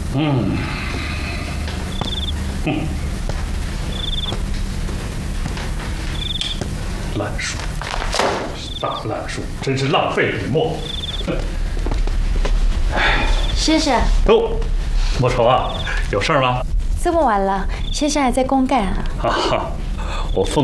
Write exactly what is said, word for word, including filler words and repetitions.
嗯，嗯，烂树，大烂树，真是浪费笔墨。 先生， 哦，莫愁啊，有事儿吗？ 这么晚了，先生还在公干啊？ 哈哈，我奉